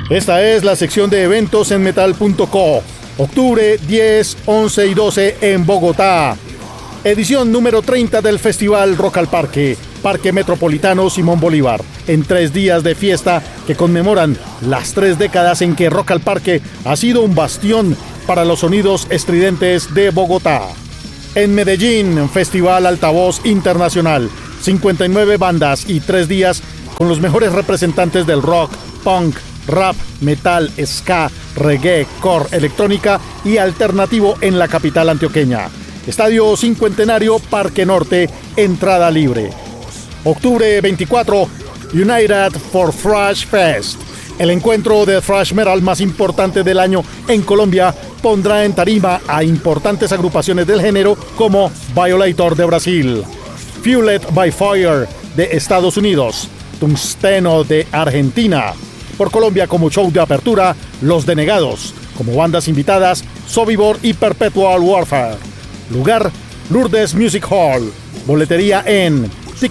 Esta es la sección de eventos en metal.co. Octubre 10, 11 y 12 en Bogotá. Edición número 30 del Festival Rock al Parque, Parque Metropolitano Simón Bolívar, en 3 días de fiesta que conmemoran las 3 décadas en que Rock al Parque ha sido un bastión para los sonidos estridentes de Bogotá. En Medellín, Festival Altavoz Internacional, 59 bandas y 3 días con los mejores representantes del rock, punk, rap, metal, ska, reggae, core, electrónica y alternativo en la capital antioqueña. Estadio Cincuentenario, Parque Norte, entrada libre. Octubre 24, United for Thrash Fest. El encuentro de thrash metal más importante del año en Colombia pondrá en tarima a importantes agrupaciones del género como Violator de Brasil, Fueled by Fire de Estados Unidos, Tungsteno de Argentina. Por Colombia como show de apertura, Los Denegados. Como bandas invitadas, Sobibor y Perpetual Warfare. Lugar, Lourdes Music Hall. Boletería en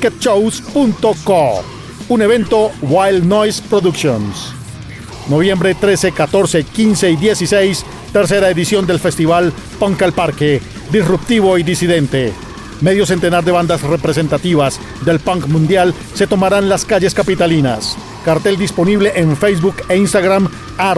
ticketshows.co. Un evento Wild Noise Productions. Noviembre 13, 14, 15 y 16, tercera edición del Festival Punk al Parque, disruptivo y disidente. Medio centenar de bandas representativas del punk mundial se tomarán las calles capitalinas. Cartel disponible en Facebook e Instagram,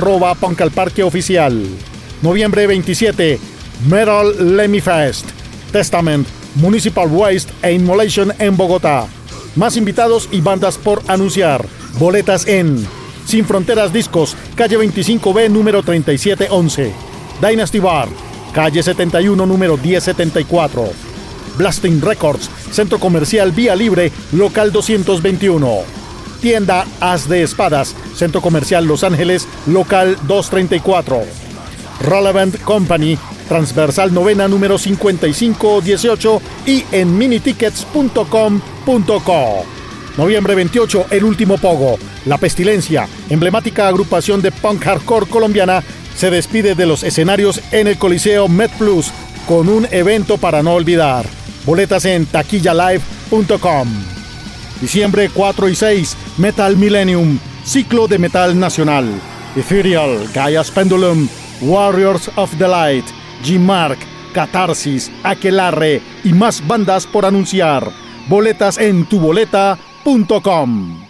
@punkalparqueoficial. Noviembre 27, Metal Lemmy Fest, Testament, Municipal Waste e Immolation en Bogotá. Más invitados y bandas por anunciar. Boletas en Sin Fronteras Discos, calle 25B, número 3711. Dynasty Bar, calle 71, número 1074. Blasting Records, Centro Comercial Vía Libre, local 221. Tienda As de Espadas, Centro Comercial Los Ángeles, local 234. Relevant Company, Transversal Novena, número 5518 y en minitickets.com.co. Noviembre 28, El Último Pogo. La Pestilencia, emblemática agrupación de punk hardcore colombiana, se despide de los escenarios en el Coliseo MedPlus con un evento para no olvidar. Boletas en taquillalive.com. Diciembre 4 y 6, Metal Millennium, ciclo de metal nacional. Ethereal, Gaia's Pendulum, Warriors of the Light, G-Mark, Catarsis, Aquelarre y más bandas por anunciar. Boletas en tuboleta.com.